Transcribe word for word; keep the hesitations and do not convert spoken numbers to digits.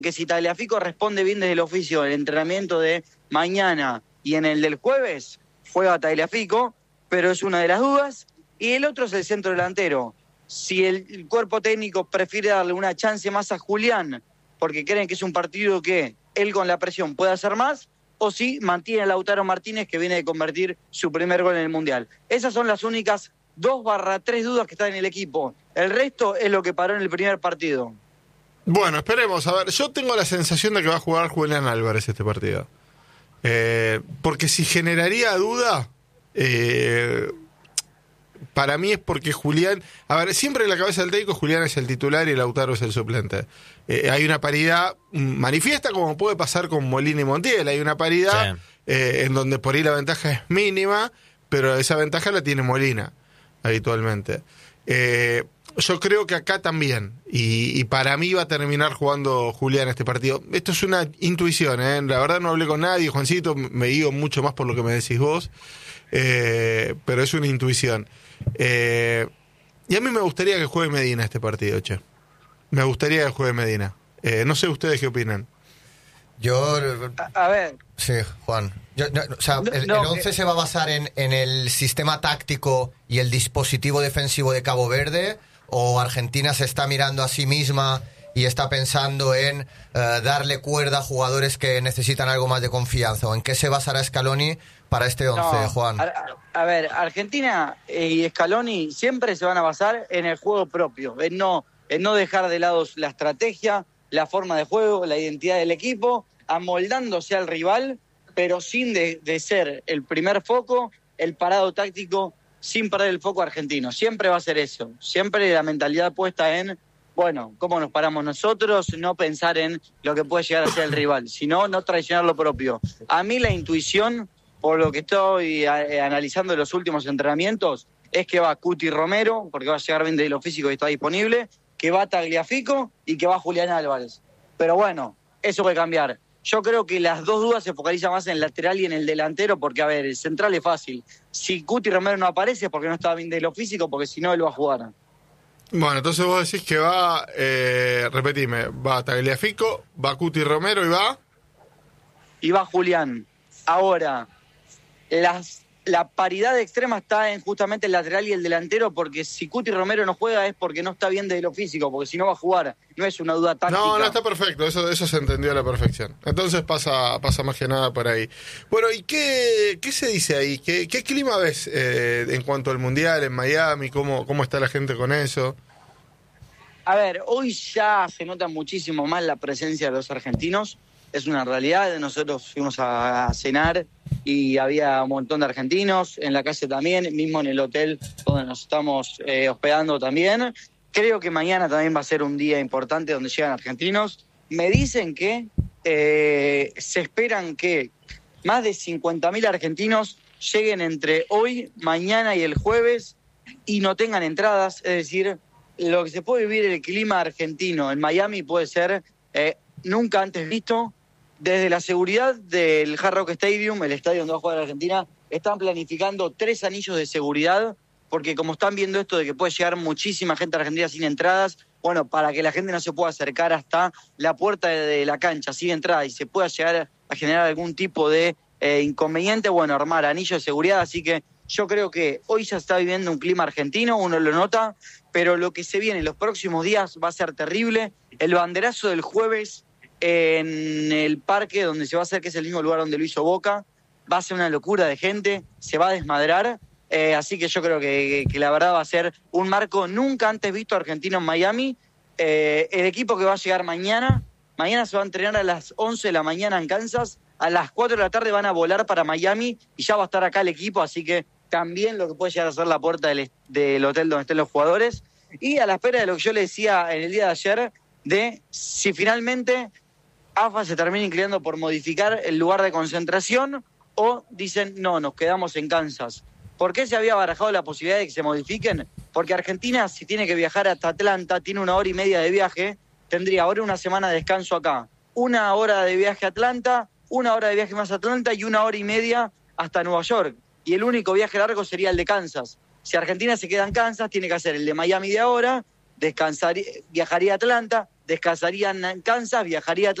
que si Tagliafico responde bien desde el oficio, el entrenamiento de mañana y en el del jueves, juega Tagliafico, pero es una de las dudas. Y el otro es el centro delantero. Si el, el cuerpo técnico prefiere darle una chance más a Julián, porque creen que es un partido que él con la presión puede hacer más, o si mantiene a Lautaro Martínez, que viene de convertir su primer gol en el Mundial. Esas son las únicas dos barra tres dudas que están en el equipo. El resto es lo que paró en el primer partido. Bueno, esperemos. A ver, yo tengo la sensación de que va a jugar Julián Álvarez este partido. Eh, porque si generaría duda, eh, para mí es porque Julián... A ver, siempre en la cabeza del técnico Julián es el titular y Lautaro es el suplente. Eh, hay una paridad manifiesta, como puede pasar con Molina y Montiel. Hay una paridad sí. eh, en donde por ahí la ventaja es mínima, pero esa ventaja la tiene Molina habitualmente. Eh, yo creo que acá también, y, y para mí va a terminar jugando Julián este partido. Esto es una intuición, ¿eh? La verdad no hablé con nadie, Juancito, me guío mucho más por lo que me decís vos, eh, pero es una intuición. Eh, y a mí me gustaría que juegue Medina este partido, che. Me gustaría que juegue Medina. Eh, no sé ustedes qué opinan. Yo... A, a ver... Sí, Juan. Yo, no, o sea, el, no, el once que... se va a basar en, en el sistema táctico y el dispositivo defensivo de Cabo Verde, o Argentina se está mirando a sí misma y está pensando en uh, darle cuerda a jugadores que necesitan algo más de confianza. ¿O en qué se basará Scaloni para este once, no, Juan? A, a ver, Argentina y Scaloni siempre se van a basar en el juego propio, en no, en no dejar de lado la estrategia, la forma de juego, la identidad del equipo, amoldándose al rival, pero sin de, de ser el primer foco, el parado táctico, sin perder el foco argentino. Siempre va a ser eso. Siempre la mentalidad puesta en, bueno, cómo nos paramos nosotros, no pensar en lo que puede llegar a ser el rival, sino no traicionar lo propio. A mí la intuición, por lo que estoy a, analizando en los últimos entrenamientos, es que va Cuti Romero, porque va a llegar bien de lo físico y está disponible, que va Tagliafico y que va Julián Álvarez. Pero bueno, eso puede cambiar. Yo creo que las dos dudas se focalizan más en el lateral y en el delantero, porque, a ver, el central es fácil. Si Cuti Romero no aparece es porque no está bien de lo físico, porque si no, él va a jugar. Bueno, entonces vos decís que va, eh, repetime, va Tagliafico, va Cuti Romero y va... Y va Julián. Ahora, las, la paridad extrema está en justamente el lateral y el delantero, porque si Cuti Romero no juega es porque no está bien de lo físico, porque si no va a jugar, no es una duda táctica. No, no, está perfecto, eso, eso se entendió a la perfección. Entonces pasa, pasa más que nada por ahí. Bueno, ¿y qué, qué se dice ahí? ¿Qué, qué clima ves eh, en cuanto al Mundial en Miami? ¿Cómo, cómo está la gente con eso? A ver, hoy ya se nota muchísimo más la presencia de los argentinos. Es una realidad. Nosotros fuimos a cenar y había un montón de argentinos, en la calle también, mismo en el hotel donde nos estamos eh, hospedando también. Creo que mañana también va a ser un día importante donde llegan argentinos. Me dicen que eh, se esperan que más de cincuenta mil argentinos lleguen entre hoy, mañana y el jueves y no tengan entradas. Es decir, lo que se puede vivir el clima argentino en Miami puede ser eh, nunca antes visto. Desde la seguridad del Hard Rock Stadium, el estadio donde va a jugar Argentina, están planificando tres anillos de seguridad, porque como están viendo esto de que puede llegar muchísima gente a Argentina sin entradas, bueno, para que la gente no se pueda acercar hasta la puerta de la cancha sin entrada y se pueda llegar a generar algún tipo de eh, inconveniente, bueno, armar anillos de seguridad. Así que yo creo que hoy ya está viviendo un clima argentino, uno lo nota, pero lo que se viene en los próximos días va a ser terrible. El banderazo del jueves en el parque donde se va a hacer, que es el mismo lugar donde lo hizo Boca, va a ser una locura de gente, se va a desmadrar, eh, así que yo creo que, que, que la verdad va a ser un marco nunca antes visto argentino en Miami. Eh, el equipo que va a llegar mañana, mañana se va a entrenar a las once de la mañana en Kansas, a las cuatro de la tarde van a volar para Miami y ya va a estar acá el equipo, así que también lo que puede llegar a ser la puerta del, del hotel donde estén los jugadores, y a la espera de lo que yo le decía en el día de ayer, de si finalmente A F A se termina inclinando por modificar el lugar de concentración o dicen, no, nos quedamos en Kansas. ¿Por qué se había barajado la posibilidad de que se modifiquen? Porque Argentina, si tiene que viajar hasta Atlanta, tiene una hora y media de viaje, tendría ahora una semana de descanso acá, una hora de viaje a Atlanta, una hora de viaje más a Atlanta y una hora y media hasta Nueva York. Y el único viaje largo sería el de Kansas. Si Argentina se queda en Kansas, tiene que hacer el de Miami de ahora, descansar, viajaría a Atlanta, descansaría en Kansas, viajaría a